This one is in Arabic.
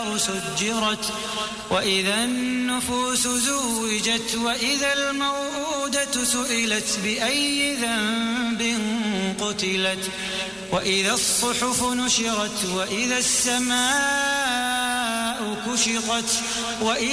البحار سجرت وإذا النفوس زوجت وإذا الموءودة سئلت بأي ذنب قتلت وإذا الصحف نشرت وإذا السماء كشطت